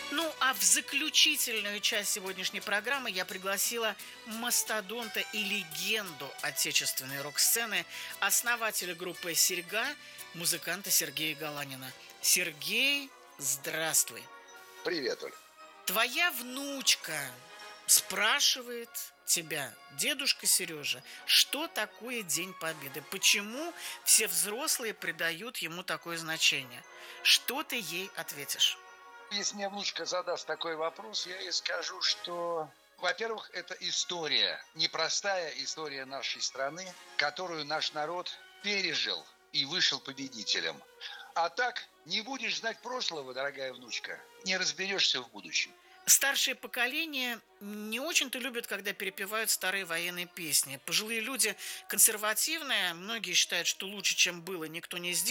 Ну, а в заключительную часть сегодняшней программы я пригласила мастодонта и легенду отечественной рок-сцены, основателя группы «Серьга», музыканта Сергея Галанина. Сергей, здравствуй. Привет, Оль. Твоя внучка спрашивает тебя, дедушка Сережа, что такое День Победы? Почему все взрослые придают ему такое значение? Что ты ей ответишь? Если мне внучка задаст такой вопрос, я ей скажу, что, во-первых, это история, непростая история нашей страны, которую наш народ пережил и вышел победителем. А так, не будешь знать прошлого, дорогая внучка, не разберешься в будущем. Старшее поколение не очень-то любят, когда перепевают старые военные песни. Пожилые люди консервативные, многие считают, что лучше, чем было, никто не сделал.